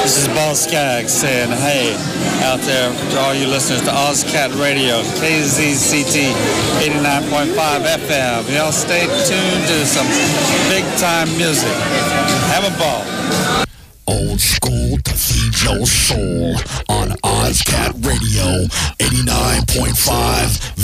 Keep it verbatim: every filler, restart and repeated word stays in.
This is Buzzcag saying, hey, out there to all you listeners to Ozcat Radio, K Z C T eighty-nine point five F M. Y'all stay tuned to some big-time music. Have a ball. Old school to feed your soul on Ozcat Radio eighty-nine point five